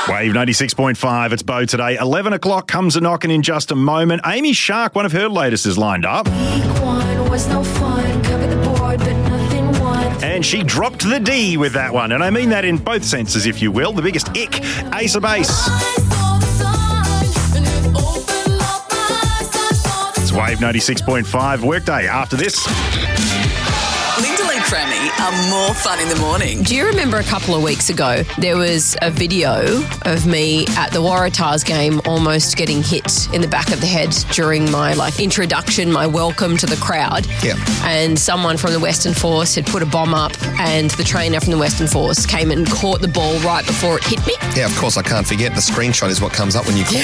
Wave 96.5, it's Bo today. 11 o'clock comes a knocking in just a moment. Amy Shark, one of her latest is lined up. Week one was no fun, covered the board, but nothing won. And she dropped the D with that one. And I mean that in both senses, if you will. The biggest ick, Ace of Base. It's Wave 96.5, workday after this. Cranny are more fun in the morning. Do you remember a couple of weeks ago, there was a video of me at the Waratahs game almost getting hit in the back of the head during my introduction, my welcome to the crowd. Yeah. And someone from the Western Force had put a bomb up and the trainer from the Western Force came and caught the ball right before it hit me. Yeah, of course, I can't forget. The screenshot is what comes up when you call.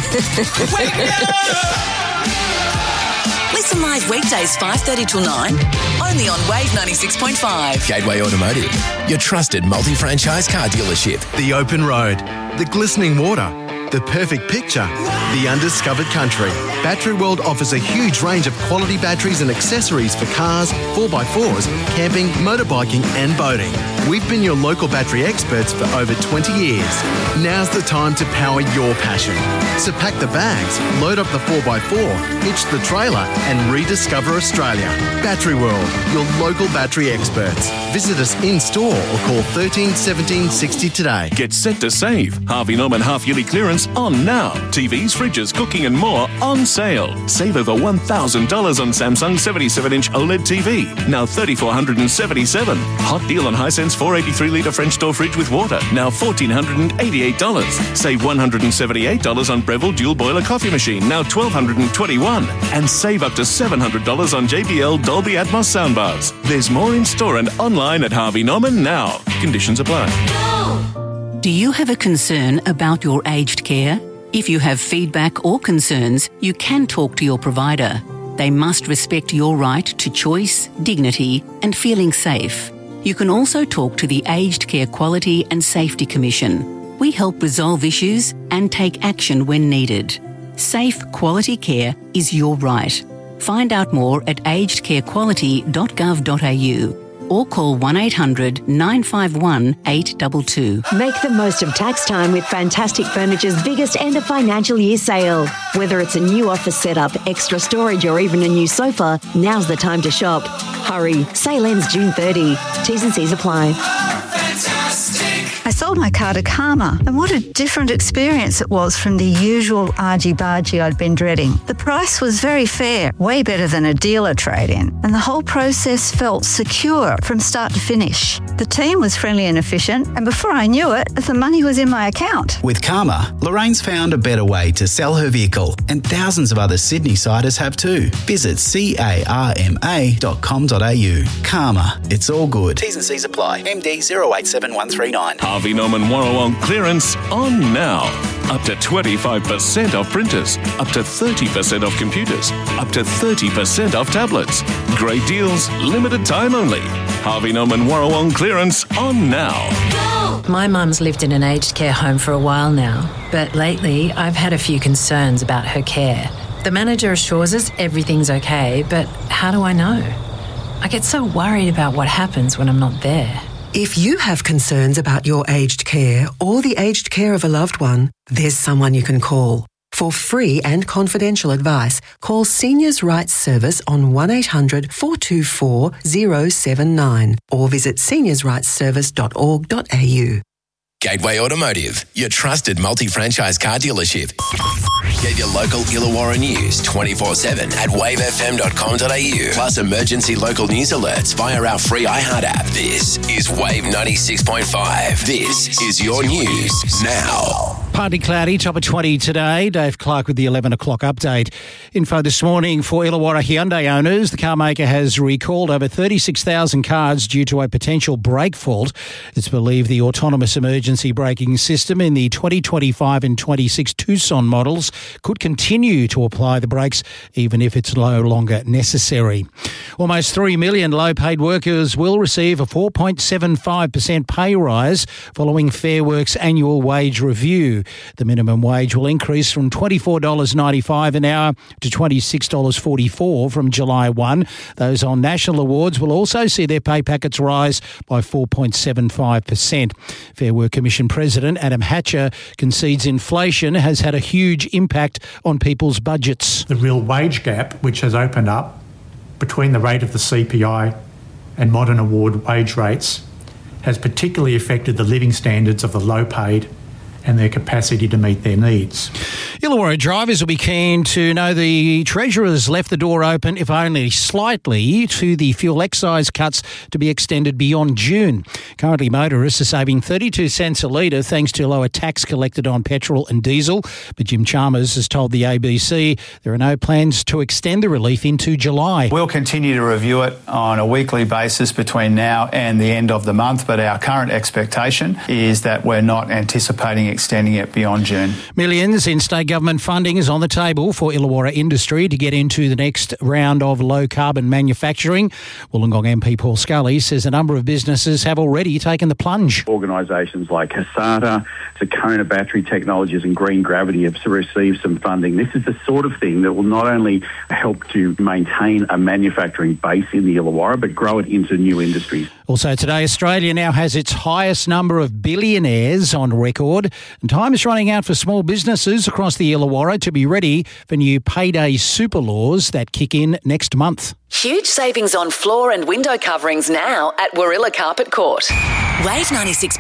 Listen live weekdays 5:30 till 9, only on Wave 96.5. Gateway Automotive, your trusted multi-franchise car dealership. The open road, the glistening water, the perfect picture, the undiscovered country. Battery World offers a huge range of quality batteries and accessories for cars, 4x4s, camping, motorbiking and boating. We've been your local battery experts for over 20 years. Now's the time to power your passion. So pack the bags, load up the 4x4, hitch the trailer and rediscover Australia. Battery World, your local battery experts. Visit us in-store or call 13 17 60 today. Get set to save. Harvey Norman half-yearly clearance on now. TVs, fridges, cooking and more on sale. Save over $1,000 on Samsung 77-inch OLED TV. Now $3,477. Hot deal on Hisense 483-litre French door fridge with water. Now $1,488. Save $178 on Breville dual boiler coffee machine. Now $1,221. And save up to $700 on JBL Dolby Atmos soundbars. There's more in store and online at Harvey Norman now. Conditions apply. Do you have a concern about your aged care? If you have feedback or concerns, you can talk to your provider. They must respect your right to choice, dignity, and feeling safe. You can also talk to the Aged Care Quality and Safety Commission. We help resolve issues and take action when needed. Safe, quality care is your right. Find out more at agedcarequality.gov.au or call 1800 951 822. Make the most of tax time with Fantastic Furniture's biggest end of financial year sale. Whether it's a new office setup, extra storage or even a new sofa, now's the time to shop. Hurry, sale ends June 30. T's and C's apply. I sold my car to Karma, and what a different experience it was from the usual argy-bargy I'd been dreading. The price was very fair, way better than a dealer trade-in, and the whole process felt secure from start to finish. The team was friendly and efficient, and before I knew it, the money was in my account. With Karma, Lorraine's found a better way to sell her vehicle, and thousands of other Sydney-siders have too. Visit carma.com.au. Karma, it's all good. T's and C's apply. MD 087139. Harvey Norman Warrawong clearance on now. Up to 25% off printers, up to 30% off computers, up to 30% off tablets. Great deals, limited time only. Harvey Norman Warrawong clearance on now. My mum's lived in an aged care home for a while now, but lately I've had a few concerns about her care. The manager assures us everything's okay, but how do I know? I get so worried about what happens when I'm not there. If you have concerns about your aged care or the aged care of a loved one, there's someone you can call. For free and confidential advice, call Seniors' Rights Service on 1800 424 079 or visit seniorsrightsservice.org.au. Gateway Automotive, your trusted multi-franchise car dealership. Get your local Illawarra news 24/7 at wavefm.com.au. Plus emergency local news alerts via our free iHeart app. This is Wave 96.5. This is your news now. Partly cloudy, top of 20 today. Dave Clark with the 11 o'clock update. Info this morning for Illawarra Hyundai owners. The car maker has recalled over 36,000 cars due to a potential brake fault. It's believed the autonomous emergency braking system in the 2025 and 26 Tucson models could continue to apply the brakes even if it's no longer necessary. Almost 3 million low-paid workers will receive a 4.75% pay rise following Fair Work's annual wage review. The minimum wage will increase from $24.95 an hour to $26.44 from July 1. Those on national awards will also see their pay packets rise by 4.75%. Fair Work Commission President Adam Hatcher concedes inflation has had a huge impact on people's budgets. The real wage gap, which has opened up between the rate of the CPI and modern award wage rates, has particularly affected the living standards of the low paid and their capacity to meet their needs. Illawarra drivers will be keen to know the Treasurer's left the door open, if only slightly, to the fuel excise cuts to be extended beyond June. Currently, motorists are saving 32 cents a litre thanks to lower tax collected on petrol and diesel. But Jim Chalmers has told the ABC there are no plans to extend the relief into July. We'll continue to review it on a weekly basis between now and the end of the month, but our current expectation is that we're not anticipating extending it beyond June. Millions in state government funding is on the table for Illawarra industry to get into the next round of low-carbon manufacturing. Wollongong MP Paul Scully says a number of businesses have already taken the plunge. Organisations like Hasata, Takona Battery Technologies and Green Gravity have received some funding. This is the sort of thing that will not only help to maintain a manufacturing base in the Illawarra, but grow it into new industries. Also today, Australia now has its highest number of billionaires on record, and time is running out for small businesses across the Illawarra to be ready for new payday super laws that kick in next month. Huge savings on floor and window coverings now at Warilla Carpet Court. Wave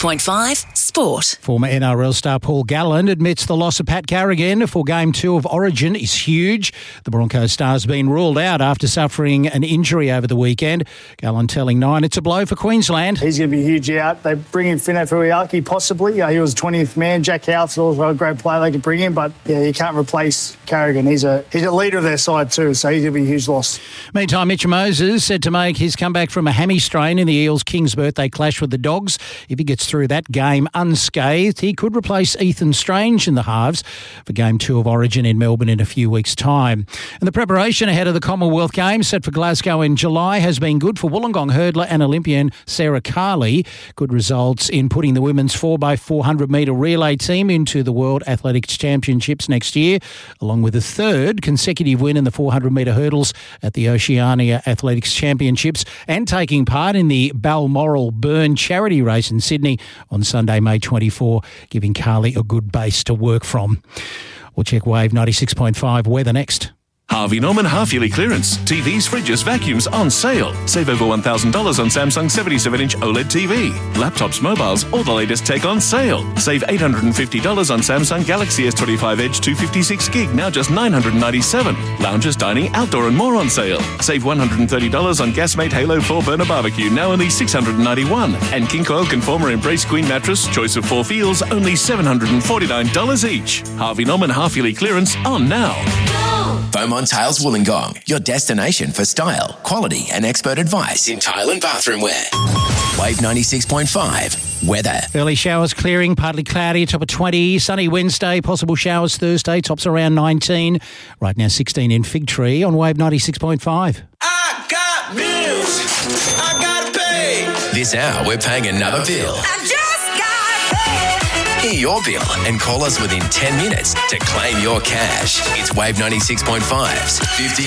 96.5 Sport. Former NRL star Paul Gallen admits the loss of Pat Carrigan for Game 2 of Origin is huge. The Broncos star has been ruled out after suffering an injury over the weekend. Gallen telling Nine it's a blow for Queensland. He's going to be huge out. They bring in Fino Fuiaki possibly. He was 20th man. Jack Howard's also a great player they could bring in, but you can't replace Carrigan. He's a leader of their side too, so he's going to be a huge loss. Meantime, Mitch Moses said to make his comeback from a hammy strain in the Eels' King's birthday clash with the Dogs. If he gets through that game unscathed, he could replace Ethan Strange in the halves for Game 2 of Origin in Melbourne in a few weeks' time. And the preparation ahead of the Commonwealth Games set for Glasgow in July has been good for Wollongong hurdler and Olympian Sarah Carley. Good results in putting the women's 4x400 metre relay team into the World Athletics Championships next year, along with a third consecutive win in the 400 metre hurdles at the Oceania Athletics Championships, and taking part in the Balmoral Burn charity race in Sydney on Sunday, May 24, giving Carly a good base to work from. We'll check Wave 96.5 weather next. Harvey Norman half-yearly clearance. TVs, fridges, vacuums on sale. Save over $1,000 on Samsung 77-inch OLED TV. Laptops, mobiles, all the latest tech on sale. Save $850 on Samsung Galaxy S25 Edge 256 gig, now just $997. Lounges, dining, outdoor and more on sale. Save $130 on Gasmate Halo 4 burner barbecue, now only $691. And King Coil Conformer Embrace Queen mattress, choice of 4 feels, only $749 each. Harvey Norman half-yearly clearance on now. Beaumont Tiles Wollongong, your destination for style, quality and expert advice in tile and bathroom wear. Wave 96.5 weather. Early showers clearing, partly cloudy, top of 20. Sunny Wednesday, possible showers Thursday, tops around 19. Right now 16 in Fig Tree on Wave 96.5. I got bills, I gotta pay. This hour we're paying another bill. Hear your bill and call us within 10 minutes to claim your cash. It's Wave 96.5's 50